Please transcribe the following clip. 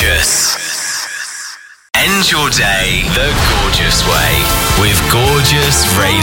Gorgeous. End your day the gorgeous way with Gorgeous Radio.